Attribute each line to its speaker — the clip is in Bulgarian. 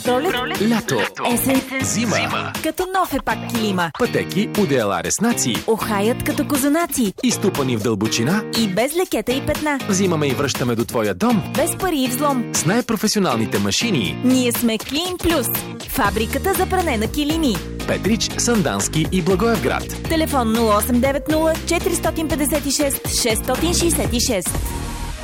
Speaker 1: Пролет,
Speaker 2: лято,
Speaker 1: есен,
Speaker 2: зима.
Speaker 1: като нов е пак килима.
Speaker 2: Пътеки, одеяла, реснаци,
Speaker 1: Охаят като козунаци.
Speaker 2: изтупани в дълбочина.
Speaker 1: И без лекета и петна.
Speaker 2: Взимаме и връщаме до твоя дом
Speaker 1: Без пари и взлом.
Speaker 2: с най-професионалните машини.
Speaker 1: Ние сме Клин Плюс. Фабриката за пране на килими.
Speaker 2: Петрич, Сандански и Благоевград.
Speaker 1: Телефон 0890 456 666.